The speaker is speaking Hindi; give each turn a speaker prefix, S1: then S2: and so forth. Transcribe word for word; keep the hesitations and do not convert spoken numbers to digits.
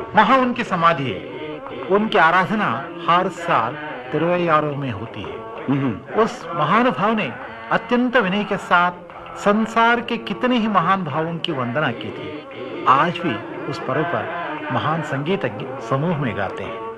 S1: वहां उनकी समाधि है। उनकी आराधना हर साल तिरुवैयारू में होती है। उस महानुभाव ने अत्यंत विनय के साथ संसार के कितने ही महान भावों की वंदना की थी। आज भी उस पर्व पर महान संगीतज्ञ समूह में गाते हैं।